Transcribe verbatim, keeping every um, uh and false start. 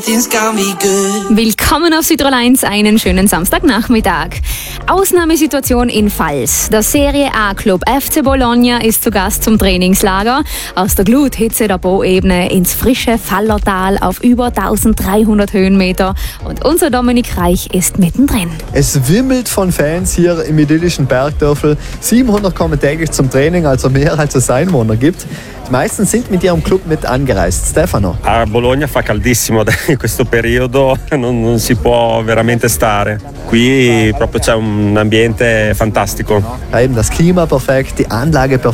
Willkommen auf Südtirol eins, einen schönen Samstagnachmittag. Ausnahmesituation in Pfalz. Der Serie A-Club F C Bologna ist zu Gast zum Trainingslager. Aus der Gluthitze der Po-Ebene ins frische Fallertal auf über dreizehnhundert Höhenmeter. Und unser Dominik Reich ist mittendrin. Es wimmelt von Fans hier im idyllischen Bergdörfel. siebenhundert kommen täglich zum Training, also mehr als es Einwohner gibt. Die meisten sind mit ihrem Club mit angereist. Stefano. A Bologna fa caldissimo in questo periodo, non, non si può veramente stare. Qui proprio c'è un ambiente fantastico. Ja, eben das Klima perfekt, die Anlage perfekt.